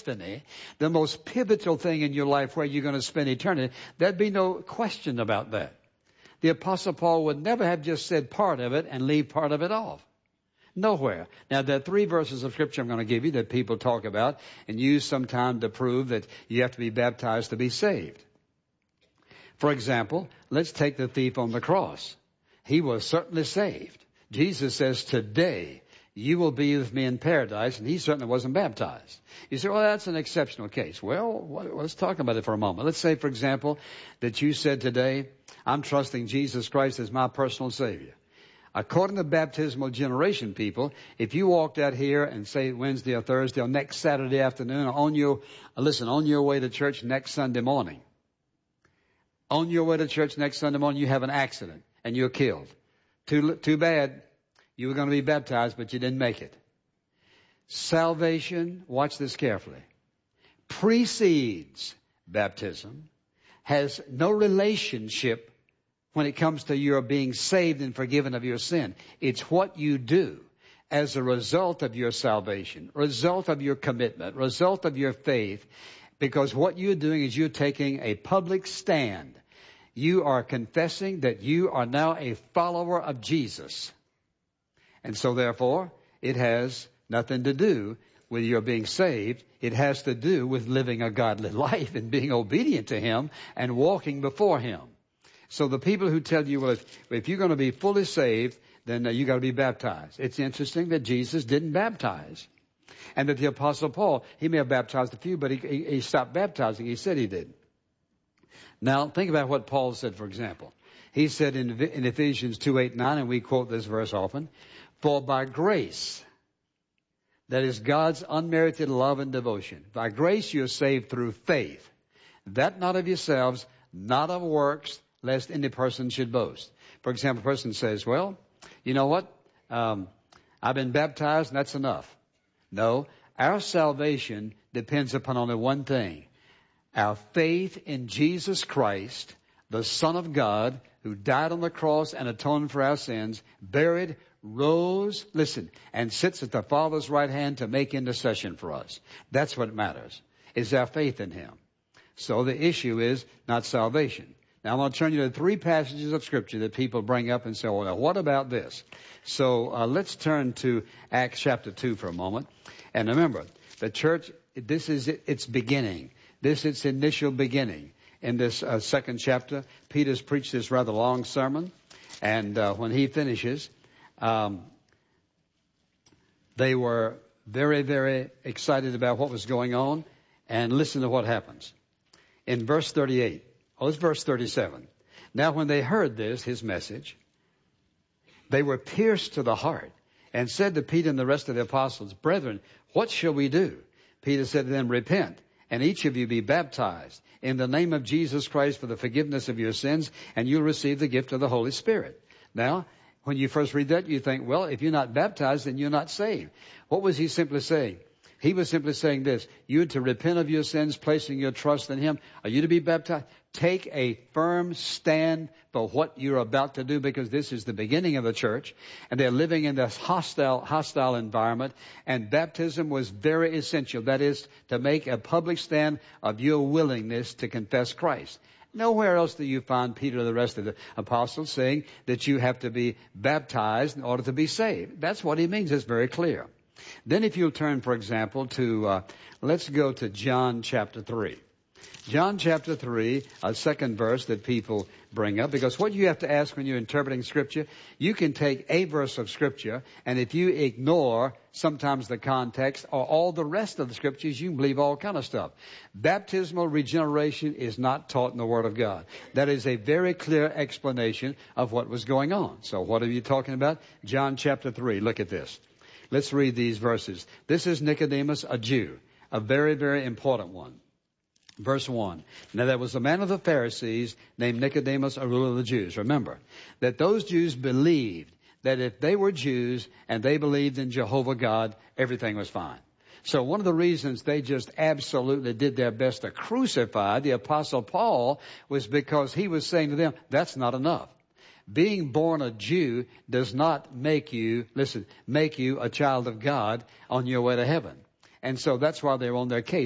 destiny, the most pivotal thing in your life where you're going to spend eternity, there'd be no question about that. The Apostle Paul would never have just said part of it and leave part of it off. Nowhere. Now, there are 3 verses of Scripture I'm going to give you that people talk about and use sometime to prove that you have to be baptized to be saved. For example, let's take the thief on the cross. He was certainly saved. Jesus says, today you will be with me in paradise, and he certainly wasn't baptized. You say, well, that's an exceptional case. Well, let's talk about it for a moment. Let's say, for example, that you said today, I'm trusting Jesus Christ as my personal Savior. According to baptismal generation people, if you walked out here and say Wednesday or Thursday or next Saturday afternoon or on your way to church next Sunday morning, you have an accident and you're killed. Too bad. You were going to be baptized, but you didn't make it. Salvation, watch this carefully, precedes baptism, has no relationship when it comes to your being saved and forgiven of your sin. It's what you do as a result of your salvation, result of your commitment, result of your faith, because what you're doing is you're taking a public stand. You are confessing that you are now a follower of Jesus. And so therefore, it has nothing to do with your being saved. It has to do with living a godly life and being obedient to Him and walking before Him. So the people who tell you, well, if you're going to be fully saved, then you got to be baptized. It's interesting that Jesus didn't baptize. And that the Apostle Paul, he may have baptized a few, but he stopped baptizing. He said he did. Now, think about what Paul said, for example. He said in Ephesians 2:8-9, and we quote this verse often, for by grace, that is God's unmerited love and devotion, by grace you're saved through faith, that not of yourselves, not of works, lest any person should boast. For example, a person says, well, you know what? I've been baptized and that's enough. No, our salvation depends upon only one thing. Our faith in Jesus Christ, the Son of God, who died on the cross and atoned for our sins, buried, rose, and sits at the Father's right hand to make intercession for us. That's what matters, is our faith in Him. So the issue is not salvation. Now, I'm going to turn you to 3 passages of Scripture that people bring up and say, well, now, what about this? So let's turn to Acts chapter 2 for a moment. And remember, the church, this is its beginning. This is its initial beginning. In this second chapter, Peter's preached this rather long sermon. And when he finishes, they were very, very excited about what was going on. And listen to what happens. In verse 38. It's verse 37. Now when they heard this, his message, they were pierced to the heart and said to Peter and the rest of the apostles, brethren, what shall we do? Peter said to them, repent, and each of you be baptized in the name of Jesus Christ for the forgiveness of your sins, and you'll receive the gift of the Holy Spirit. Now, when you first read that, you think, well, if you're not baptized, then you're not saved. What was he simply saying? He was simply saying this, you're to repent of your sins, placing your trust in Him. Are you to be baptized? Take a firm stand for what you're about to do, because this is the beginning of the church, and they're living in this hostile environment, and baptism was very essential. That is, to make a public stand of your willingness to confess Christ. Nowhere else do you find Peter or the rest of the apostles saying that you have to be baptized in order to be saved. That's what he means. It's very clear. Then if you'll turn, for example, to, let's go to John chapter 3. John chapter 3, a second verse that people bring up, because what you have to ask when you're interpreting Scripture, you can take a verse of Scripture, and if you ignore sometimes the context or all the rest of the Scriptures, you can believe all kind of stuff. Baptismal regeneration is not taught in the Word of God. That is a very clear explanation of what was going on. So what are you talking about? John chapter 3, look at this. Let's read these verses. This is Nicodemus, a Jew, a very, very important one. Verse 1. Now there was a man of the Pharisees named Nicodemus, a ruler of the Jews. Remember that those Jews believed that if they were Jews and they believed in Jehovah God, everything was fine. So one of the reasons they just absolutely did their best to crucify the Apostle Paul was because he was saying to them, that's not enough. Being born a Jew does not make you a child of God on your way to heaven. And so that's why they were on their case.